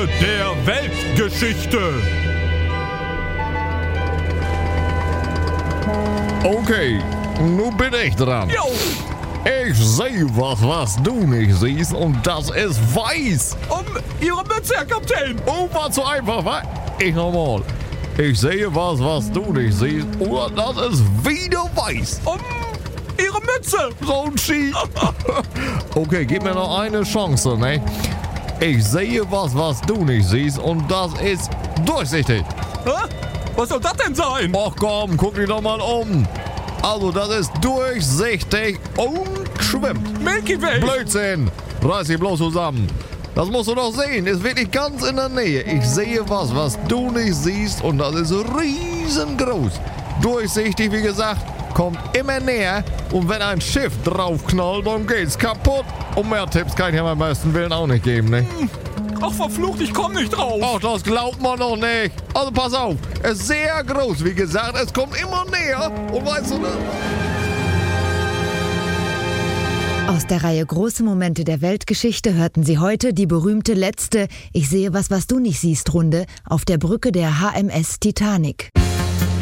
Brücke der Weltgeschichte. Okay, nun bin ich dran. Jo. Ich sehe was du nicht siehst und das ist weiß. Ihre Mütze, Herr Kapitän. Oh, war zu einfach, wa? Ich nochmal. Ich sehe was du nicht siehst und das ist wieder weiß. Ihre Mütze. So ein Schied. Okay, gib mir noch eine Chance, ne? Ich sehe was du nicht siehst und das ist durchsichtig. Hä? Was soll das denn sein? Ach komm, guck dich doch mal um. Also, das ist durchsichtig und schwimmt. Milky Way. Blödsinn. Reiß dich bloß zusammen. Das musst du doch sehen. Ist wirklich ganz in der Nähe. Ich sehe was du nicht siehst und das ist riesengroß. Durchsichtig, wie gesagt, kommt immer näher und wenn ein Schiff draufknallt, dann geht's kaputt. Und mehr Tipps kann ich ja beim besten Willen auch nicht geben, ne? Ach, verflucht, ich komm nicht drauf. Ach, das glaubt man doch nicht. Also pass auf, es ist sehr groß, wie gesagt, es kommt immer näher und weißt du, ne? Aus der Reihe Große Momente der Weltgeschichte hörten Sie heute die berühmte letzte Ich sehe was du nicht siehst Runde auf der Brücke der HMS Titanic.